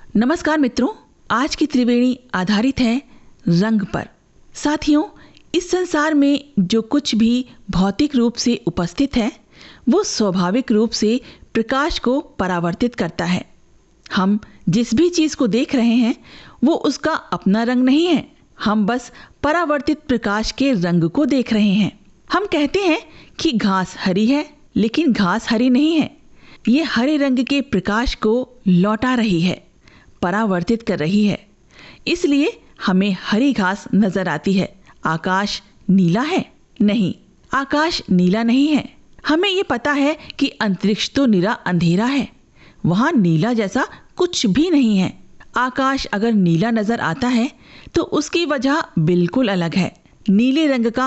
नमस्कार मित्रों, आज की त्रिवेणी आधारित है रंग पर। साथियों, इस संसार में जो कुछ भी भौतिक रूप से उपस्थित है वो स्वाभाविक रूप से प्रकाश को परावर्तित करता है। हम जिस भी चीज को देख रहे हैं वो उसका अपना रंग नहीं है, हम बस परावर्तित प्रकाश के रंग को देख रहे हैं। हम कहते हैं कि घास हरी है, लेकिन घास हरी नहीं है। ये हरे रंग के प्रकाश को लौटा रही है, परावर्तित कर रही है, इसलिए हमें हरी घास नजर आती है। आकाश नीला है? नहीं, आकाश नीला नहीं है। हमें ये पता है कि अंतरिक्ष तो निरा अंधेरा है, वहां नीला जैसा कुछ भी नहीं है। आकाश अगर नीला नजर आता है तो उसकी वजह बिल्कुल अलग है। नीले रंग का